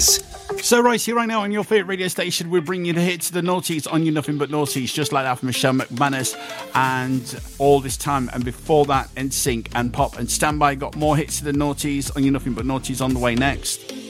noughties. So right here, right now on your favourite radio station, we're bringing you the hits, the noughties on your Nothing But Noughties, just like that from Michelle McManus and All This Time. And before that, NSYNC and Pop and Standby got more hits to the noughties on your Nothing But Noughties on the way next.